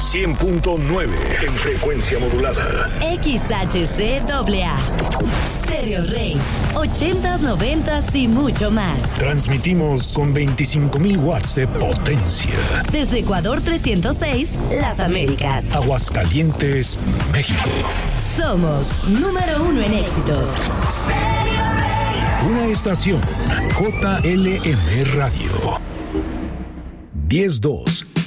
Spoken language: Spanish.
100.9 en frecuencia modulada. XHCAA. Stereo Rey. 80s, 90s y mucho más. Transmitimos con 25,000 watts de potencia. Desde Ecuador 306, Las Américas. Aguascalientes, México. Somos número 1 en éxitos. Stereo Rey. Una estación JLM Radio. 10-2.